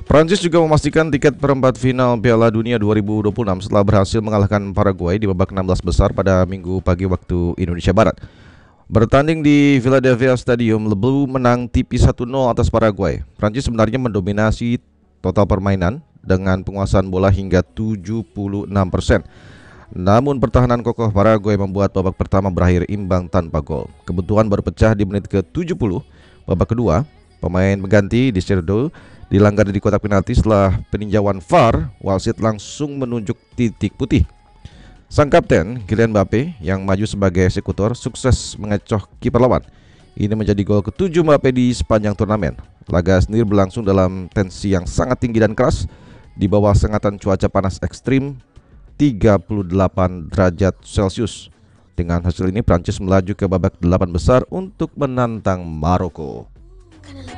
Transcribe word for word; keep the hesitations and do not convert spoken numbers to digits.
Prancis juga memastikan tiket perempat final Piala Dunia dua ribu dua puluh enam setelah berhasil mengalahkan Paraguay di babak enam belas besar pada Minggu pagi waktu Indonesia Barat. Bertanding di Philadelphia Stadium, Le Bleu menang tipis satu nol atas Paraguay. Prancis sebenarnya mendominasi total permainan dengan penguasaan bola hingga tujuh puluh enam persen. Namun pertahanan kokoh Paraguay membuat babak pertama berakhir imbang tanpa gol. Kebutuhan baru pecah di menit ke tujuh puluh. Babak kedua, pemain pengganti di Cerdo dilanggar di kotak penalti setelah peninjauan V A R. Wasit langsung menunjuk titik putih. Sang kapten Kylian Mbappe yang maju sebagai eksekutor sukses mengecoh kiper lawan. Ini menjadi gol ketujuh Mbappe di sepanjang turnamen. Laga sendiri berlangsung dalam tensi yang sangat tinggi dan keras di bawah sengatan cuaca panas ekstrim tiga puluh delapan derajat Celcius. Dengan hasil ini Prancis melaju ke babak delapan besar untuk menantang Maroko.